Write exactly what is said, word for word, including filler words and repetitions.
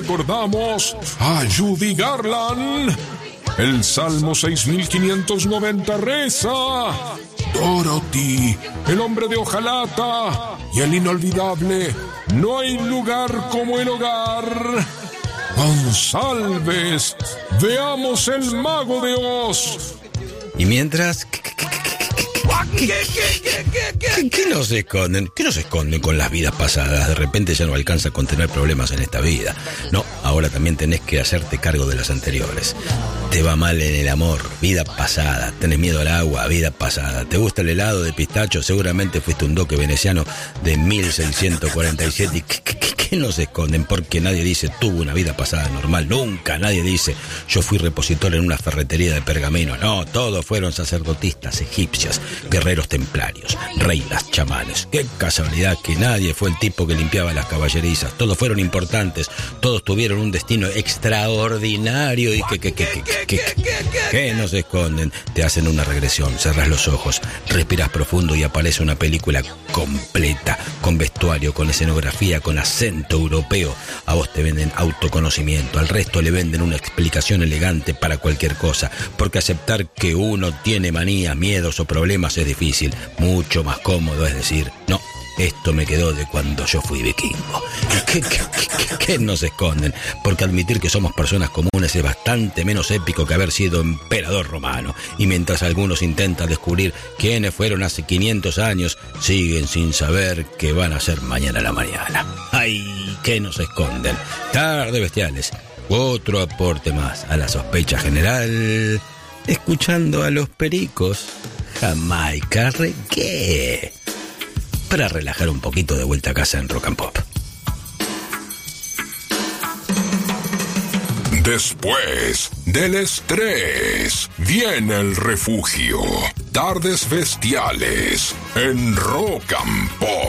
recordamos a Judy Garland. El Salmo seis mil quinientos noventa reza: Dorothy, el hombre de hojalata y el inolvidable No hay lugar como el hogar. González, veamos el Mago de Oz. Y mientras... ¿Qué, qué, qué, qué, qué, qué nos esconden? ¿Qué nos esconden con las vidas pasadas? De repente ya no alcanza con tener problemas en esta vida. No, ahora también tenés que hacerte cargo de las anteriores. Te va mal en el amor, vida pasada. Tenés miedo al agua, vida pasada. ¿Te gusta el helado de pistacho? Seguramente fuiste un duque veneciano de mil seiscientos cuarenta y siete. ¿Qué, qué, qué, qué nos esconden? Porque nadie dice tuvo una vida pasada normal. Nunca nadie dice yo fui repositor en una ferretería de pergamino. No, todos fueron sacerdotistas egipcias, guerreros templarios, reinas, chamanes. Qué casualidad que nadie fue el tipo que limpiaba las caballerizas. Todos fueron importantes, todos tuvieron un destino extraordinario. Y que, que, que, que, que, que, que nos esconden. Te hacen una regresión, cerras los ojos, respiras profundo y aparece una película completa, con vestuario, con escenografía, con acento europeo. A vos te venden autoconocimiento, al resto le venden una explicación elegante para cualquier cosa, porque aceptar que uno tiene manías, miedos o problemas es difícil. Mucho más cómodo es decir, no, esto me quedó de cuando yo fui vikingo. ¿Qué, qué, qué, qué nos esconden? Porque admitir que somos personas comunes es bastante menos épico que haber sido emperador romano. Y mientras algunos intentan descubrir quiénes fueron hace quinientos años, siguen sin saber qué van a hacer mañana a la mañana. ¡Ay! ¿Qué nos esconden? Tarde Bestiales. Otro aporte más a la sospecha general, escuchando a los Pericos. Jamaica Reggae, para relajar un poquito de vuelta a casa en Rock and Pop. Después del estrés viene el refugio. Tardes Bestiales en Rock and Pop.